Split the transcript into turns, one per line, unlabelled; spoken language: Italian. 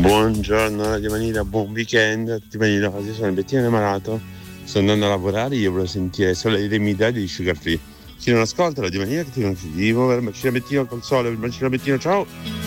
Buongiorno Radio Manila, buon weekend a tutti Manila. Oggi sono Bettino Malato, sto andando a lavorare, io volevo sentire solo le mie di Sugar Free. Chi non ascolta Radio Manila che ti non ci dico, Bettino col sole, Bettino ciao.